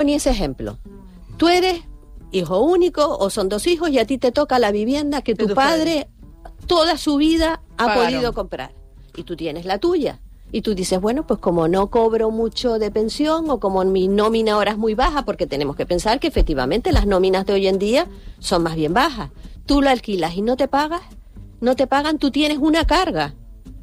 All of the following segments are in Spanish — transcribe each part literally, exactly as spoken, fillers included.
Ni ese ejemplo. Tú eres hijo único o son dos hijos y a ti te toca la vivienda que tu, tu padre, padre toda su vida ha Pagaron. podido comprar. Y tú tienes la tuya. Y tú dices, bueno, pues como no cobro mucho de pensión o como mi nómina ahora es muy baja, porque tenemos que pensar que efectivamente las nóminas de hoy en día son más bien bajas. Tú la alquilas y no te pagas, no te pagan, tú tienes una carga.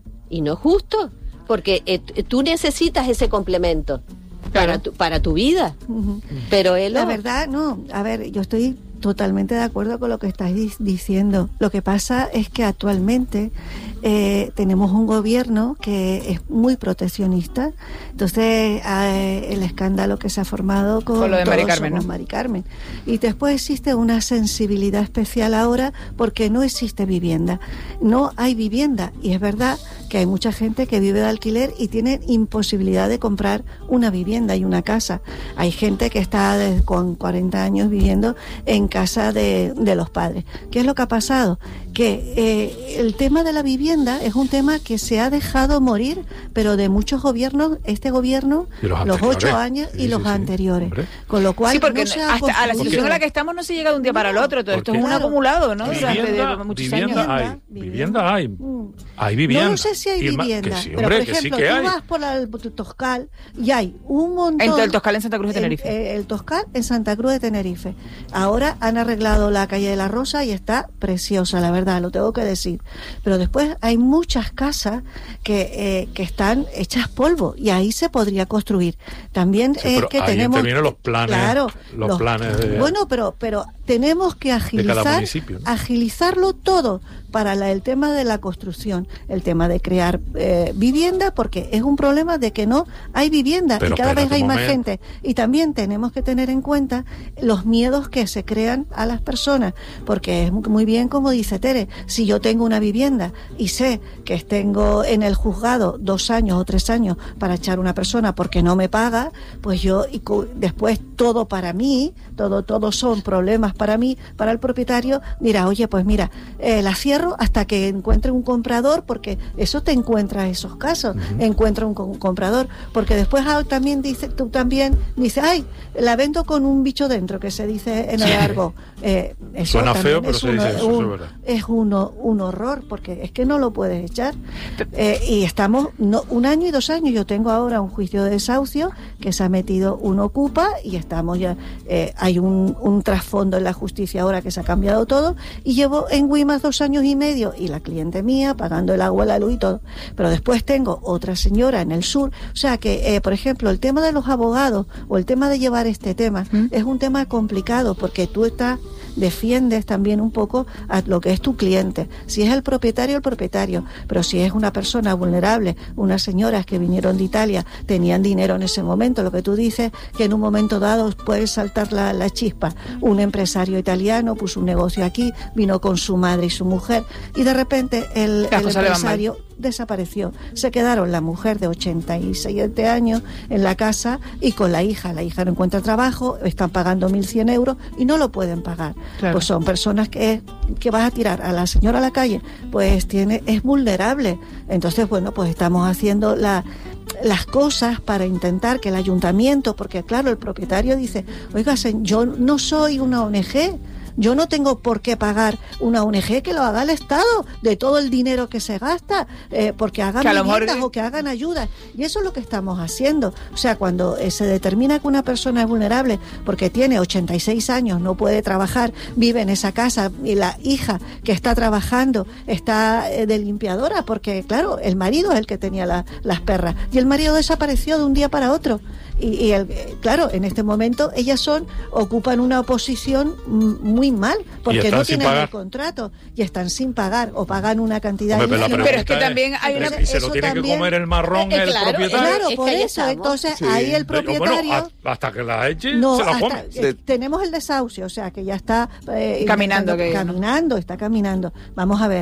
Y no es justo, porque eh, tú necesitas ese complemento claro. para, tu, para tu vida. Uh-huh. Pero él La verdad, no, a ver, yo estoy totalmente de acuerdo con lo que estáis diciendo. Lo que pasa es que actualmente eh, tenemos un gobierno que es muy proteccionista. Entonces, eh, el escándalo que se ha formado con, con lo de Todos Mari Carmen, Somos ¿no? Mari Carmen. Y después existe una sensibilidad especial ahora porque no existe vivienda. No hay vivienda. Y es verdad que hay mucha gente que vive de alquiler y tiene imposibilidad de comprar una vivienda y una casa. Hay gente que está de, con cuarenta años viviendo en casa de, de los padres. ¿Qué es lo que ha pasado? Que eh, el tema de la vivienda es un tema que se ha dejado morir, pero de muchos gobiernos, este gobierno, los, los ocho años y sí, los sí, anteriores. Hombre. Con lo cual, sí, porque no se hasta ha a la situación en la que estamos no se llega de un día para el otro. Todo esto es un claro. acumulado, ¿no? Vivienda, Durante muchos vivienda años. Hay, vivienda hay. Mm. Hay vivienda. No sé si hay y vivienda, ma- sí, pero hombre, por ejemplo, sí tú hay. vas por la, el Toscal y hay un montón... En el Toscal en Santa Cruz de Tenerife. El, el Toscal en Santa Cruz de Tenerife. Ahora han arreglado la calle de la Rosa y está preciosa, la verdad, lo tengo que decir. Pero después hay muchas casas que, eh, que están hechas polvo y ahí se podría construir. También sí, es que ahí tenemos... intervienen los planes, claro, los, los planes de... Bueno, pero, pero tenemos que agilizar, ¿no? agilizarlo todo para la, el tema de la construcción, el tema de crear eh, vivienda, porque es un problema de que no hay vivienda pero y cada vez hay momento. más gente. Y también tenemos que tener en cuenta los miedos que se crean a las personas, porque es muy bien como dice Tere, si yo tengo una vivienda y sé que tengo en el juzgado dos años o tres años para echar una persona porque no me paga, pues yo y después todo para mí, todo, todo son problemas para mí, para el propietario, dirá, oye, pues mira, eh, la cierro hasta que encuentre un comprador, porque eso te encuentra esos casos, uh-huh. encuentra un, un comprador, porque después ah, también dice, tú también dices, ay, la vendo con un bicho dentro, que se dice en el argot. Eh, eso Suena feo, pero es se uno, dice eso, un, eso es verdad. Es uno, un horror, porque es que no lo puedes echar. Eh, y estamos no, un año y dos años, yo tengo ahora un juicio de desahucio que se ha metido un ocupa y estamos ya, eh, hay un, un trasfondo en la justicia ahora que se ha cambiado todo, y llevo en Guimas dos años y medio y la cliente mía pagando el agua, la luz y todo. Pero después tengo otra señora en el sur, o sea que, eh, por ejemplo, el tema de los abogados o el tema de llevar este tema ¿Mm? es un tema complicado, porque tú estás defiendes también un poco a lo que es tu cliente. Si es el propietario, el propietario, pero si es una persona vulnerable, unas señoras que vinieron de Italia, tenían dinero en ese momento, lo que tú dices, que en un momento dado puede saltar la, la chispa. Un empresario italiano puso un negocio aquí, vino con su madre y su mujer, y de repente el, el empresario desapareció. Se quedaron la mujer de ochenta y siete años en la casa y con la hija. La hija no encuentra trabajo, están pagando mil cien euros y no lo pueden pagar. Claro. Pues son personas que, que vas a tirar a la señora a la calle, pues tiene, es vulnerable. Entonces, bueno, pues estamos haciendo la las cosas para intentar que el ayuntamiento, porque claro, el propietario dice, oiga, yo no soy una O N G, yo no tengo por qué pagar una O N G, que lo haga el Estado, de todo el dinero que se gasta, eh, porque hagan que viviendas mejor... o que hagan ayudas. Y eso es lo que estamos haciendo. O sea, cuando eh, se determina que una persona es vulnerable porque tiene ochenta y seis años, no puede trabajar, vive en esa casa, y la hija que está trabajando está eh, de limpiadora, porque claro, el marido es el que tenía la, las perras, y el marido desapareció de un día para otro. Y, y el, claro, en este momento ellas son ocupan una posición muy mal, porque no tienen el contrato y están sin pagar o pagan una cantidad. Hombre, pero, pero es que también hay una... Y se lo tiene también, que comer el marrón eh, el claro, propietario. Claro, por eso, entonces sí. ahí el propietario... Bueno, hasta que la eche, no, se la hasta, come. Eh, tenemos el desahucio, o sea, que ya está... Eh, caminando. Que caminando, está caminando. Vamos a ver.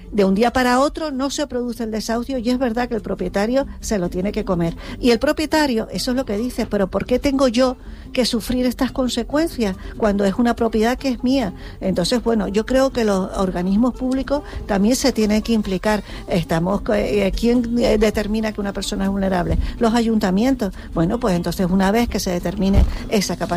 de un día para otro no se produce el desahucio y es verdad que el propietario se lo tiene que comer. Y el propietario, eso es lo que dice, pero ¿por qué tengo yo que sufrir estas consecuencias cuando es una propiedad que es mía? Entonces, bueno, yo creo que los organismos públicos también se tienen que implicar. Estamos, eh, ¿quién determina que una persona es vulnerable? Los ayuntamientos. Bueno, pues entonces una vez que se determine esa capacidad